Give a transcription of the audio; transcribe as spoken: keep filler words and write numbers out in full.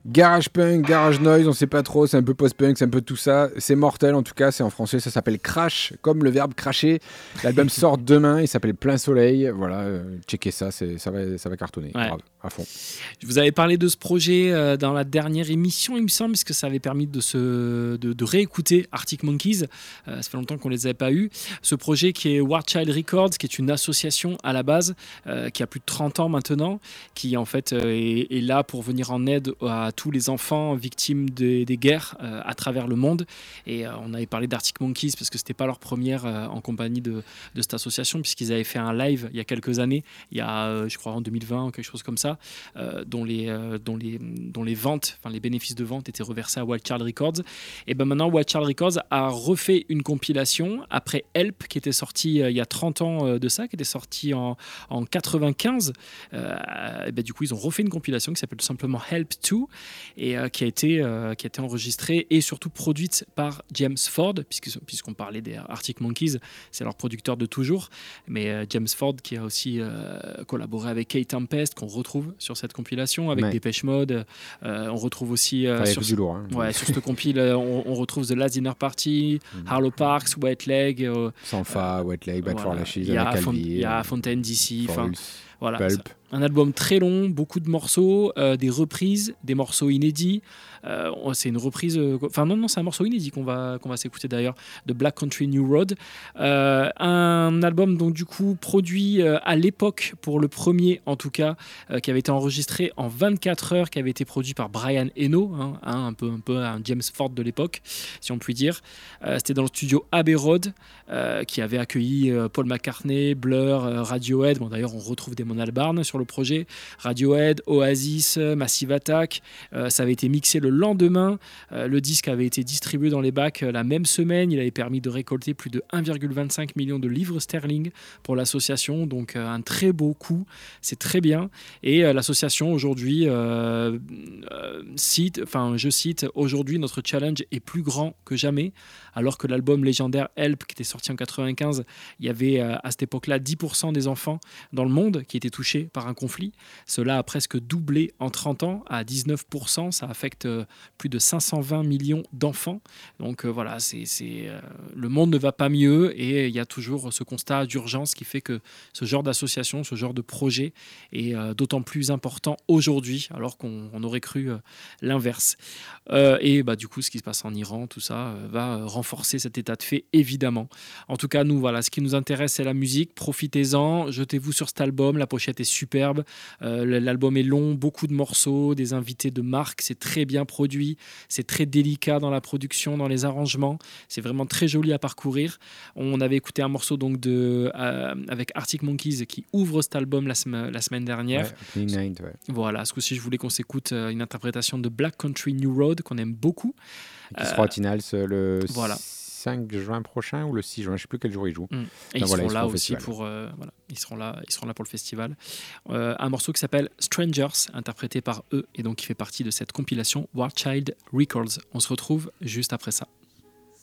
Garage punk, garage noise, on sait pas trop, c'est un peu post-punk, c'est un peu tout ça. C'est mortel en tout cas, c'est en français, ça s'appelle Crash, comme le verbe cracher. L'album sort demain, il s'appelle Plein Soleil. Voilà, euh, checkez ça, c'est, ça, va, ça va cartonner, ouais. grave, à fond. Je vous avais parlé de ce projet euh, dans la dernière émission, il me semble, parce que ça avait permis de, se, de, de réécouter Arctic Monkeys. Euh, ça fait longtemps qu'on les avait pas eus. Ce projet qui est War Child Records, qui est une association à la base, euh, qui a plus de trente ans maintenant, qui en fait euh, est, est là pour venir en aide à tous les enfants victimes des, des guerres euh, à travers le monde. Et euh, on avait parlé d'Arctic Monkeys parce que c'était pas leur première euh, en compagnie de, de cette association, puisqu'ils avaient fait un live il y a quelques années, il y a euh, je crois en deux mille vingt ou quelque chose comme ça, euh, dont, les, euh, dont, les, dont les ventes, enfin les bénéfices de vente étaient reversés à Wild Child Records. Et ben maintenant Wild Child Records a refait une compilation après Help, qui était sorti euh, il y a trente ans euh, de ça, qui était sorti en, en quatre-vingt-quinze. Euh, et ben du coup ils ont refait une compilation qui s'appelle tout simplement Help deux, et euh, qui a été euh, qui a été enregistrée et surtout produite par James Ford, puisque, puisqu'on parlait des Arctic Monkeys, c'est leur producteur de toujours, mais euh, James Ford qui a aussi euh, collaboré avec Kate Tempest, qu'on retrouve sur cette compilation, avec ouais. Depeche Mode, euh, on retrouve aussi euh, enfin, sur, du lourd, hein. ouais, sur cette compile on, on retrouve The Last Dinner Party, mmh. Harlow Parks, Wet Leg, euh, Sanfa, euh, Wet Leg, Bad voilà. for Lashes, il y a, Font- il y a Fontaine D C, enfin voilà, Pulp. Un album très long, beaucoup de morceaux, euh, des reprises, des morceaux inédits. Euh, c'est une reprise, euh, enfin non, non, c'est un morceau inédit qu'on va, qu'on va s'écouter d'ailleurs, de Black Country New Road. Euh, un album donc du coup produit euh, à l'époque, pour le premier en tout cas, euh, qui avait été enregistré en vingt-quatre heures, qui avait été produit par Brian Eno, hein, hein, un, peu, un peu un James Ford de l'époque, si on peut dire. Euh, c'était dans le studio Abbey Road, euh, qui avait accueilli euh, Paul McCartney, Blur, euh, Radiohead. Bon, d'ailleurs, on retrouve Damon Albarn sur le projet. Radiohead, Oasis, Massive Attack. Euh, ça avait été mixé le lendemain. Euh, le disque avait été distribué dans les bacs euh, la même semaine. Il avait permis de récolter plus de un virgule vingt-cinq million de livres sterling pour l'association. Donc, euh, un très beau coup. C'est très bien. Et euh, l'association, aujourd'hui, euh, euh, cite, enfin, je cite, « Aujourd'hui, notre challenge est plus grand que jamais ». Alors que l'album légendaire Help, qui était sorti en quatre-vingt-quinze, il y avait euh, à cette époque-là dix pour cent des enfants dans le monde qui étaient touchés par un conflit. Cela a presque doublé en trente ans à dix-neuf pour cent. Ça affecte euh, plus de cinq cent vingt millions d'enfants. Donc euh, voilà, c'est, c'est, euh, le monde ne va pas mieux, et il y a toujours ce constat d'urgence qui fait que ce genre d'association, ce genre de projet est euh, d'autant plus important aujourd'hui, alors qu'on on aurait cru euh, l'inverse. Euh, et bah, du coup, ce qui se passe en Iran, tout ça, euh, va euh, renforcer cet état de fait, évidemment. En tout cas, nous, voilà, ce qui nous intéresse, c'est la musique. Profitez-en, jetez-vous sur cet album. La pochette est superbe. Euh, l'album est long, beaucoup de morceaux, des invités de marque. C'est très bien produit. C'est très délicat dans la production, dans les arrangements. C'est vraiment très joli à parcourir. On avait écouté un morceau donc de, euh, avec Arctic Monkeys qui ouvre cet album la, sem- la semaine dernière. Ouais, Night, ouais. Voilà, ce coup-ci, je voulais qu'on s'écoute euh, une interprétation de Black Country New Road qu'on aime beaucoup. Qui sera euh, au Tinals le voilà. cinq juin prochain ou le six juin, je ne sais plus quel jour ils jouent. Mmh. Et ben ils voilà, seront ils là seront aussi pour, euh, voilà, ils seront là, ils seront là pour le festival. Euh, un morceau qui s'appelle Strangers, interprété par eux, et donc qui fait partie de cette compilation War Child Records. On se retrouve juste après ça.